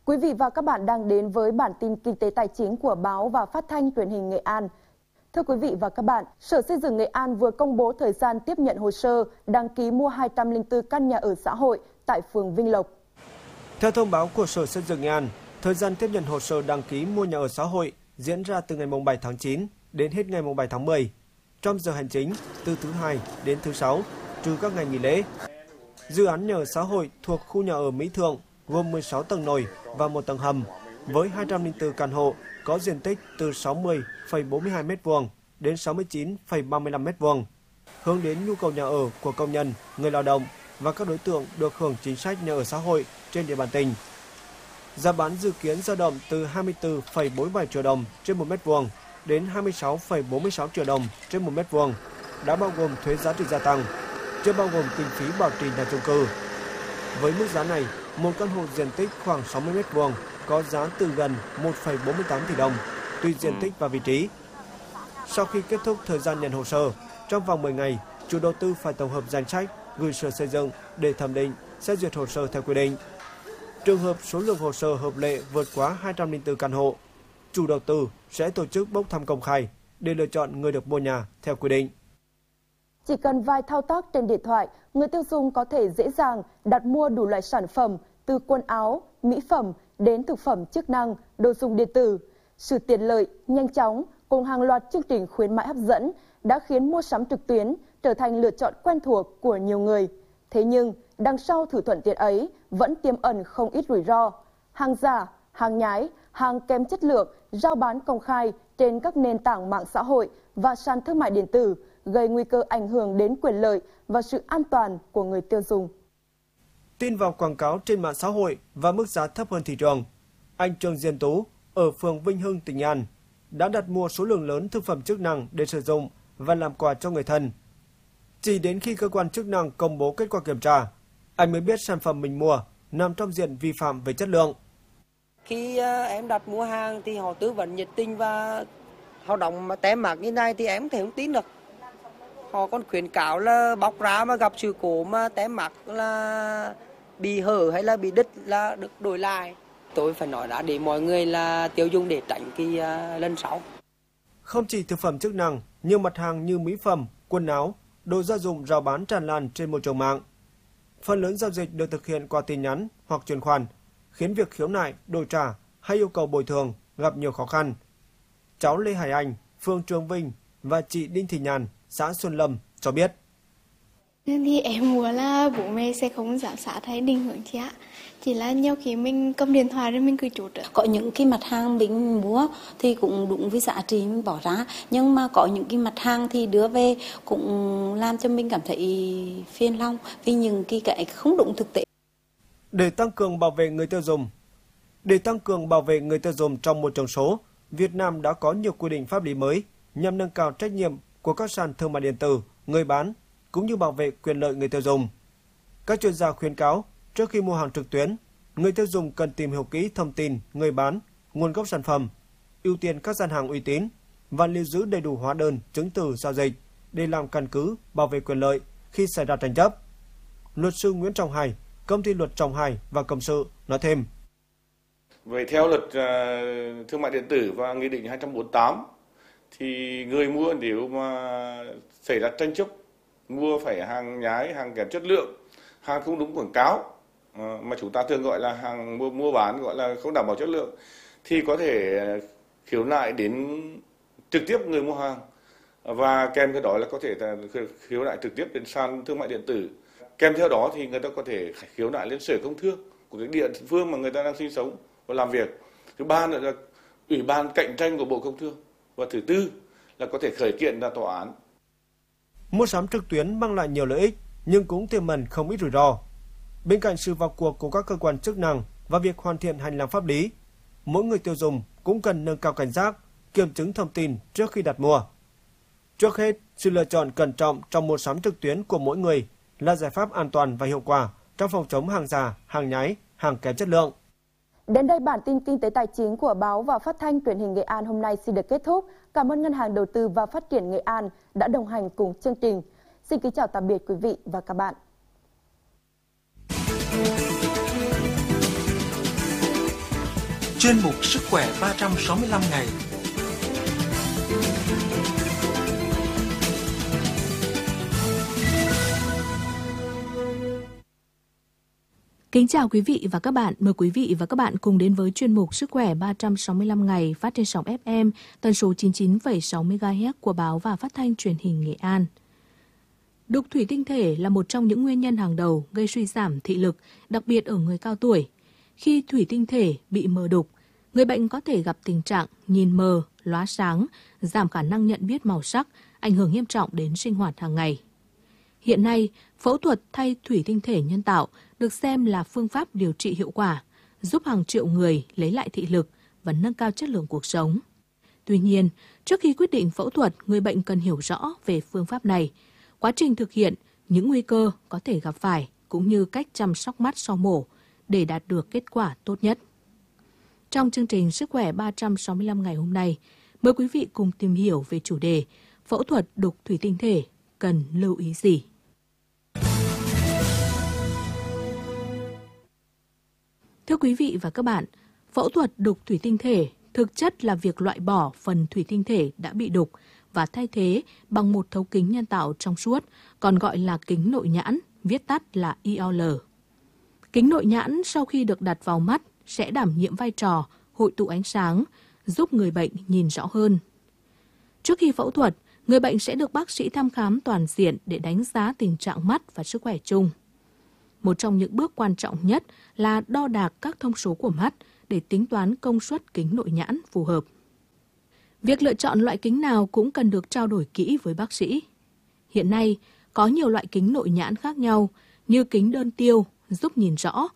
Quý vị và các bạn đang đến với bản tin kinh tế tài chính của báo và phát thanh truyền hình Nghệ An. Thưa quý vị và các bạn, Sở Xây dựng Nghệ An vừa công bố thời gian tiếp nhận hồ sơ đăng ký mua 204 căn nhà ở xã hội tại phường Vinh Lộc. Theo thông báo của Sở Xây dựng Nghệ An, thời gian tiếp nhận hồ sơ đăng ký mua nhà ở xã hội diễn ra từ ngày 7 tháng 9 đến hết ngày 7 tháng 10, trong giờ hành chính từ thứ Hai đến thứ Sáu, trừ các ngày nghỉ lễ. Dự án nhà ở xã hội thuộc khu nhà ở Mỹ Thượng gồm 16 tầng nổi và 1 tầng hầm, với 204 căn hộ có diện tích từ 60,42 m² đến 69,35 m², hướng đến nhu cầu nhà ở của công nhân, người lao động và các đối tượng được hưởng chính sách nhà ở xã hội trên địa bàn tỉnh. Giá bán dự kiến dao động từ 24,47 triệu đồng trên 1 m² đến 26,46 triệu đồng trên 1 m², đã bao gồm thuế giá trị gia tăng, chưa bao gồm kinh phí bảo trì nhà chung cư. Với mức giá này, một căn hộ diện tích khoảng 60 m² có giá từ gần 1,48 tỷ đồng, tùy diện tích và vị trí. Sau khi kết thúc thời gian nhận hồ sơ, trong vòng 10 ngày, chủ đầu tư phải tổng hợp danh sách gửi Sở Xây dựng để thẩm định, xét duyệt hồ sơ theo quy định. Trường hợp số lượng hồ sơ hợp lệ vượt quá 204 căn hộ, chủ đầu tư sẽ tổ chức bốc thăm công khai để lựa chọn người được mua nhà theo quy định. Chỉ cần vài thao tác trên điện thoại, người tiêu dùng có thể dễ dàng đặt mua đủ loại sản phẩm từ quần áo, mỹ phẩm đến thực phẩm chức năng, đồ dùng điện tử. Sự tiện lợi, nhanh chóng cùng hàng loạt chương trình khuyến mãi hấp dẫn đã khiến mua sắm trực tuyến trở thành lựa chọn quen thuộc của nhiều người. Thế nhưng, đằng sau thử thuận tiện ấy vẫn tiềm ẩn không ít rủi ro. Hàng giả, hàng nhái, hàng kém chất lượng, rao bán công khai trên các nền tảng mạng xã hội và sàn thương mại điện tử gây nguy cơ ảnh hưởng đến quyền lợi và sự an toàn của người tiêu dùng. Tin vào quảng cáo trên mạng xã hội và mức giá thấp hơn thị trường, anh Trương Diên Tú ở phường Vinh Hưng, tỉnh An đã đặt mua số lượng lớn thực phẩm chức năng để sử dụng và làm quà cho người thân. Chỉ đến khi cơ quan chức năng công bố kết quả kiểm tra, anh mới biết sản phẩm mình mua nằm trong diện vi phạm về chất lượng. Khi em đặt mua hàng thì họ tư vấn nhiệt tình và họ đóng tem mác như này thì em không thể không tin được. Họ còn khuyến cáo là bóc ra mà gặp sự cố mà tem mác là bị hở hay là bị đứt là được đổi lại. Tôi phải nói đã để mọi người là tiêu dùng để tránh lần sau. Không chỉ thực phẩm chức năng, nhiều mặt hàng như mỹ phẩm, quần áo, đồ gia dụng rao bán tràn lan trên môi trường mạng. Phần lớn giao dịch được thực hiện qua tin nhắn hoặc chuyển khoản, khiến việc khiếu nại, đổi trả hay yêu cầu bồi thường gặp nhiều khó khăn. Cháu Lê Hải Anh, phường Trường Vinh và chị Đinh Thị Nhàn, xã Xuân Lâm cho biết. Thì em muốn là bố mẹ sẽ không giám sát hay định hướng chị ạ. Chỉ là nhiều khi mình cầm điện thoại rồi mình cứ chốt. Có những cái mặt hàng mình mua thì cũng đúng với giá trị mình bỏ ra. Nhưng mà có những cái mặt hàng thì đưa về cũng làm cho mình cảm thấy phiền lòng vì những cái không đúng thực tế. Để tăng cường bảo vệ người tiêu dùng trong môi trường số, Việt Nam đã có nhiều quy định pháp lý mới nhằm nâng cao trách nhiệm của các sàn thương mại điện tử, người bán cũng như bảo vệ quyền lợi người tiêu dùng. Các chuyên gia khuyến cáo, trước khi mua hàng trực tuyến, người tiêu dùng cần tìm hiểu kỹ thông tin người bán, nguồn gốc sản phẩm, ưu tiên các gian hàng uy tín và lưu giữ đầy đủ hóa đơn, chứng từ giao dịch để làm căn cứ bảo vệ quyền lợi khi xảy ra tranh chấp. Luật sư Nguyễn Trọng Hải, công ty luật Trọng Hải và Cộng sự nói thêm. Vậy theo luật thương mại điện tử và nghị định 248 thì người mua nếu mà xảy ra tranh chấp mua phải hàng nhái, hàng kém chất lượng, hàng không đúng quảng cáo mà chúng ta thường gọi là hàng mua bán gọi là không đảm bảo chất lượng thì có thể khiếu nại đến trực tiếp người mua hàng và kèm theo đó là có thể khiếu nại trực tiếp đến sàn thương mại điện tử. Kèm theo đó thì người ta có thể khiếu nại lên Sở Công Thương của cái địa phương mà người ta đang sinh sống và làm việc. Thứ ba nữa là Ủy ban cạnh tranh của Bộ Công Thương và thứ tư là có thể khởi kiện ra tòa án. Mua sắm trực tuyến mang lại nhiều lợi ích nhưng cũng tiềm ẩn không ít rủi ro. Bên cạnh sự vào cuộc của các cơ quan chức năng và việc hoàn thiện hành lang pháp lý, mỗi người tiêu dùng cũng cần nâng cao cảnh giác, kiểm chứng thông tin trước khi đặt mua. Trước hết, sự lựa chọn cẩn trọng trong mua sắm trực tuyến của mỗi người là giải pháp an toàn và hiệu quả trong phòng chống hàng giả, hàng nhái, hàng kém chất lượng. Đến đây bản tin kinh tế tài chính của báo và phát thanh truyền hình Nghệ An hôm nay xin được kết thúc. Cảm ơn Ngân hàng Đầu tư và Phát triển Nghệ An đã đồng hành cùng chương trình. Xin kính chào tạm biệt quý vị và các bạn. Chuyên mục Sức khỏe 365 ngày. Kính chào quý vị và các bạn. Mời quý vị và các bạn cùng đến với chuyên mục Sức khỏe 365 ngày phát trên sóng FM tần số 99,6 MHz của báo và phát thanh truyền hình Nghệ An. Đục thủy tinh thể là một trong những nguyên nhân hàng đầu gây suy giảm thị lực, đặc biệt ở người cao tuổi. Khi thủy tinh thể bị mờ đục, người bệnh có thể gặp tình trạng nhìn mờ, lóa sáng, giảm khả năng nhận biết màu sắc, ảnh hưởng nghiêm trọng đến sinh hoạt hàng ngày. Hiện nay, phẫu thuật thay thủy tinh thể nhân tạo được xem là phương pháp điều trị hiệu quả, giúp hàng triệu người lấy lại thị lực và nâng cao chất lượng cuộc sống. Tuy nhiên, trước khi quyết định phẫu thuật, người bệnh cần hiểu rõ về phương pháp này, quá trình thực hiện, những nguy cơ có thể gặp phải, cũng như cách chăm sóc mắt sau mổ để đạt được kết quả tốt nhất. Trong chương trình Sức khỏe 365 ngày hôm nay, mời quý vị cùng tìm hiểu về chủ đề phẫu thuật đục thủy tinh thể cần lưu ý gì. Thưa quý vị và các bạn, phẫu thuật đục thủy tinh thể thực chất là việc loại bỏ phần thủy tinh thể đã bị đục và thay thế bằng một thấu kính nhân tạo trong suốt, còn gọi là kính nội nhãn, viết tắt là IOL. Kính nội nhãn sau khi được đặt vào mắt sẽ đảm nhiệm vai trò hội tụ ánh sáng, giúp người bệnh nhìn rõ hơn. Trước khi phẫu thuật, người bệnh sẽ được bác sĩ thăm khám toàn diện để đánh giá tình trạng mắt và sức khỏe chung. Một trong những bước quan trọng nhất là đo đạc các thông số của mắt để tính toán công suất kính nội nhãn phù hợp. Việc lựa chọn loại kính nào cũng cần được trao đổi kỹ với bác sĩ. Hiện nay, có nhiều loại kính nội nhãn khác nhau như kính đơn tiêu giúp nhìn rõ